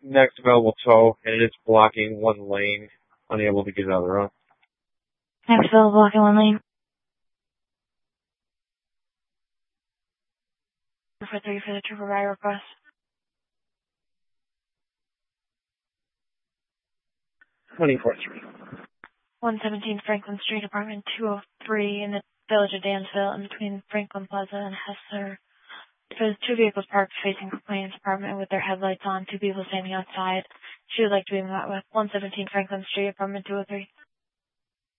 next available tow, and it's blocking one lane, unable to get out of the road. Next available blocking one lane. For 3 for the trooper ride request. 24-3. 117 Franklin Street, apartment 203 in the village of Dansville, in between Franklin Plaza and Hessler. There's 2 vehicles parked facing complainant's apartment with their headlights on, 2 people standing outside. She would like to be met with 117 Franklin Street, apartment 203.